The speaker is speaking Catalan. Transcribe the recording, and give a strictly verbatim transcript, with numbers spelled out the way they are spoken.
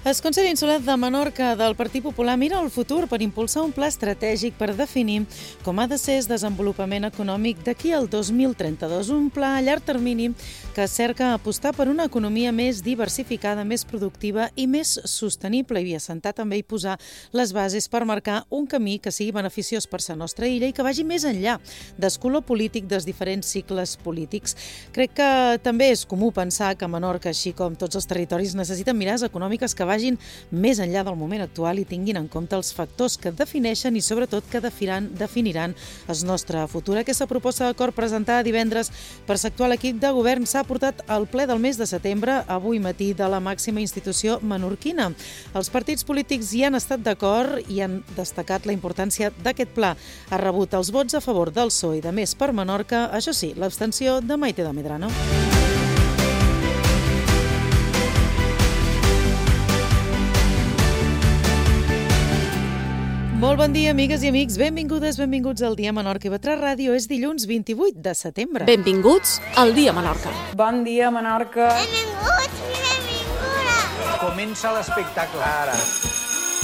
El Consell Insular de Menorca del Partit Popular mira el futur per impulsar un pla estratègic per definir com ha de ser el desenvolupament econòmic d'aquí al dos mil trenta-dos. Un pla a llarg termini que cerca apostar per una economia més diversificada, més productiva i més sostenible i assentar també i posar les bases per marcar un camí que sigui beneficiós per la nostra illa i que vagi més enllà del color polític dels diferents cicles polítics. Crec que també és comú pensar que Menorca, així com tots els territoris, necessiten mirades econòmiques que vagin més enllà del moment actual i tinguin en compte els factors que defineixen i sobretot que definiran, definiran el nostre futur. Aquesta proposta d'acord presentada divendres per l'actual equip de govern s'ha portat al ple del mes de setembre, avui matí, de la màxima institució menorquina. Els partits polítics hi han estat d'acord i han destacat la importància d'aquest pla. Ha rebut els vots a favor del P S O E i de Més per Menorca, això sí, l'abstenció de Maite de Medrano. Molt bon dia, amigues i amics. Benvingudes, benvinguts al Dia Menorca. I ve tres Ràdio és dilluns vint-i-vuit de setembre. Benvinguts al Dia Menorca. Bon dia, Menorca. Benvinguts i benvingudes. Comença l'espectacle ara.